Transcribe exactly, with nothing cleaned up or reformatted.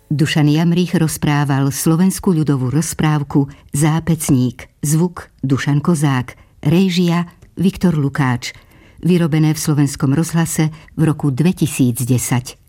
Dušan Jamrich rozprával slovenskú ľudovú rozprávku Zápecník, zvuk Dušan Kozák, réžia Viktor Lukáč, vyrobené v Slovenskom rozhlase v roku dvetisícdesať.